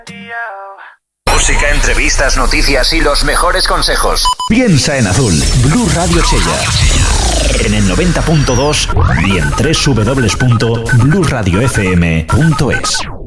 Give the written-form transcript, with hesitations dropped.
Música, entrevistas, noticias y los mejores consejos. Piensa en azul. Blue Radio Chella. En el 90.2 y en www.blueradiofm.es.